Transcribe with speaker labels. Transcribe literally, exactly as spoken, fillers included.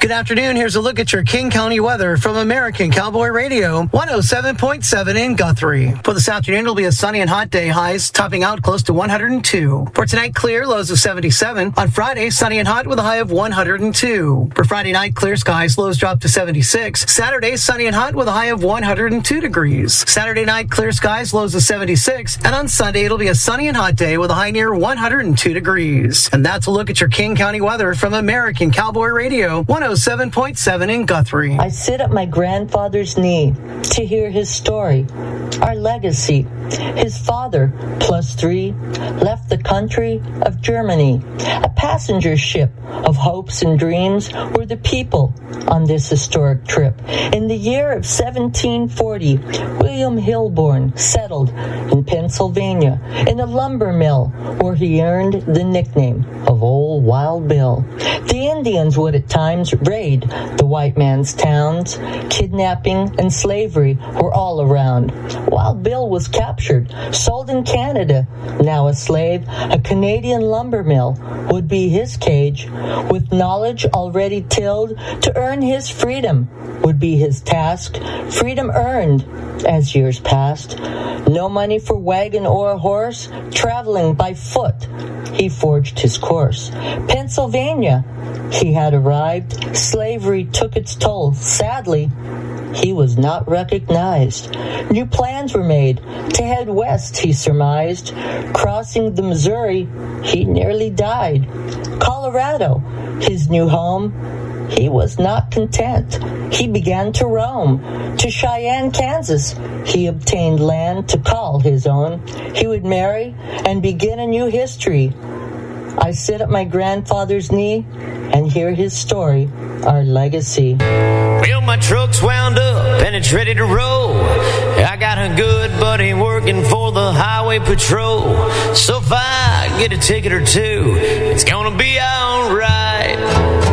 Speaker 1: Good afternoon. Here's a look at your King County weather from American Cowboy Radio, one oh seven point seven in Guthrie. For this afternoon, it'll be a sunny and hot day, highs topping out close to one hundred two. For tonight, clear, lows of seventy-seven. On Friday, sunny and hot with a high of one hundred two. For Friday night, clear skies, lows drop to seventy-six. Saturday, sunny and hot with a high of one hundred two degrees. Saturday night, clear skies, lows of seventy-six. And on Sunday, it'll be a sunny and hot day with a high near one hundred two degrees. And that's a look at your King County weather from American Cowboy Radio, one oh seven point seven in Guthrie.
Speaker 2: I sit at my grandfather's knee to hear his story, our legacy. His father, plus three, left the country of Germany. A passenger ship of hopes and dreams were the people on this historic trip. In the year of seventeen forty, William Hilborn settled in Pennsylvania in a lumber mill where he earned the nickname of Old Wild Bill. The Indians would at times raid the white man's towns. Kidnapping and slavery were all around. Wild Bill was captured, sold in Canada. Now a slave, a Canadian lumber mill would be his cage. With knowledge already tilled, to earn his freedom would be his task. Freedom earned as years passed. No money for wagon or horse, traveling by foot, he forged his course. Pennsylvania, he had arrived. Slavery took its toll. Sadly, he was not recognized. New plans were made to head west, he surmised. Crossing the Missouri, he nearly died. Colorado, his new home, he was not content. He began to roam. To Cheyenne, Kansas, he obtained land to call his own. He would marry and begin a new history. I sit at my grandfather's knee and hear his story, our legacy.
Speaker 3: Well, my truck's wound up and it's ready to roll. I got a good buddy working for the highway patrol. So if I get a ticket or two, it's gonna be alright.